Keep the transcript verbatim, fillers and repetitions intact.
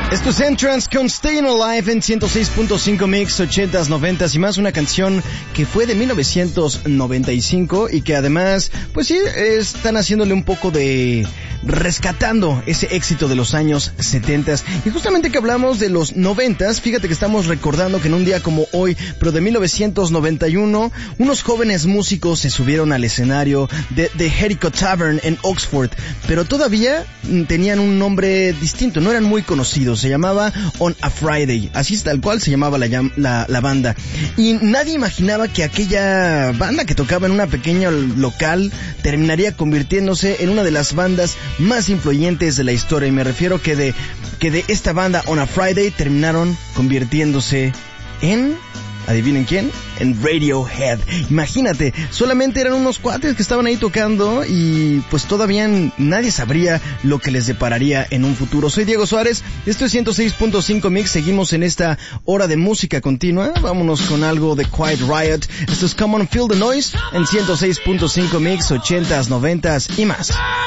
Esto es Entrance con Stayin' Alive en ciento seis punto cinco Mix, ochentas, noventas y más, una canción que fue de mil novecientos noventa y cinco y que además, pues sí, están haciéndole un poco de rescatando ese éxito de los años setentas. Y justamente que hablamos de los noventas, fíjate que estamos recordando que en un día como hoy, pero de mil novecientos noventa y uno, unos jóvenes músicos se subieron al escenario de, de Jericho Tavern en Oxford, pero todavía tenían un nombre distinto, no eran muy conocidos. Se llamaba On a Friday, así es tal cual se llamaba la, la, la banda. Y nadie imaginaba que aquella banda que tocaba en una pequeña local terminaría convirtiéndose en una de las bandas más influyentes de la historia. Y me refiero que de, que de esta banda On a Friday terminaron convirtiéndose en... ¿adivinen quién? En Radiohead. Imagínate, solamente eran unos cuates que estaban ahí tocando y pues todavía nadie sabría lo que les depararía en un futuro. Soy Diego Suárez, esto es ciento seis punto cinco Mix, seguimos en esta hora de música continua. Vámonos con algo de Quiet Riot. Esto es Come On Feel the Noise en ciento seis punto cinco Mix, ochentas, noventas y más.